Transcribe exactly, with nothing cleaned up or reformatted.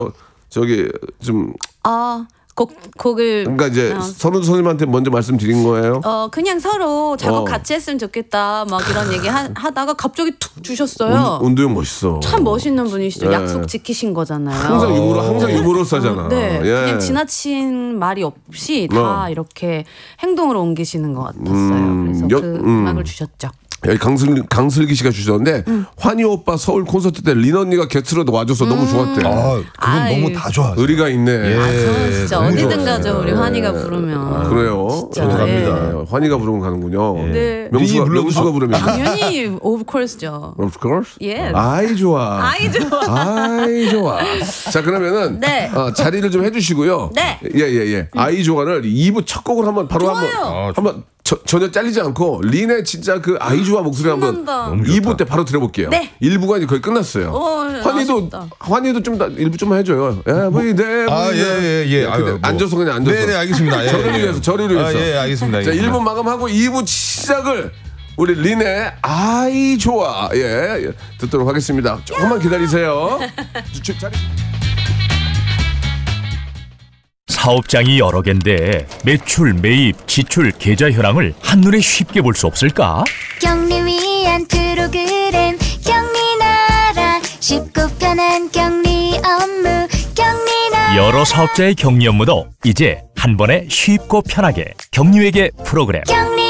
저기 좀 아, 곡 곡을 그러니까 이제 어. 선우 선생님한테 먼저 말씀드린 거예요. 어 그냥 서로 작업 어. 같이 했으면 좋겠다 막 이런 얘기 하, 하다가 갑자기 툭 주셨어요. 운, 운도 형 멋있어. 참 멋있는 분이시죠. 예. 약속 지키신 거잖아요. 항상 유머로 항상 유머러스하잖아. 어, 네, 예. 그냥 지나친 말이 없이 다 어. 이렇게 행동으로 옮기시는 것 같았어요. 음, 그래서 여- 그 음. 음악을 주셨죠. 여기 강슬, 강슬기 씨가 주셨는데 음. 환희 오빠 서울 콘서트 때 린 언니가 게스트로 와줘서 너무 좋았대. 아, 그건 아이. 너무 다 좋아. 의리가 있네. 예. 아, 저는 진짜 너무 어디든 좋았어요. 가죠. 우리 환희가 부르면. 아, 그래요? 진짜, 저도 예. 갑니다. 네, 환희가 부르면 가는군요. 네. 명수가, 린이 명수가 부르면. 당연히 오브 콜스죠. Of course. 예. 아이 좋아. 아이 좋아. 아이 좋아. 자 그러면은 네. 어, 자리를 좀 해주시고요. 네. 예예 예. 아이 좋아를 이 부 첫 곡을 한번 바로 좋아요. 한번 한번 저, 전혀 잘리지 않고 린의 진짜 그 아이 좋아 목소리 한번 신난다. 너무 이 부 좋다. 때 바로 들어볼게요. 네. 일 부가 이제 거의 끝났어요. 오, 환희도 아쉽다. 환희도 좀 일 부 좀만 해줘요. 에브리 데이. 아, 예, 예, 예. 아유, 뭐. 앉아서 그냥 앉아서. 네네, 알겠습니다. 예, 저를 예. 위해서 저를 위해서. 아, 예, 알겠습니다. 자, 알겠습니다. 일 부 마감하고 이 부 시작을 우리 린의 아이 좋아 예, 예 듣도록 하겠습니다. 조금만 기다리세요. 주- 자리- 사업장이 여러 개인데 매출, 매입, 지출, 계좌 현황을 한눈에 쉽게 볼 수 없을까? 경리 위한 프로그램 경리나라 쉽고 편한 경리 업무 경리나라 여러 사업자의 격리 업무도 이제 한 번에 쉽고 편하게 격리회계 프로그램 경리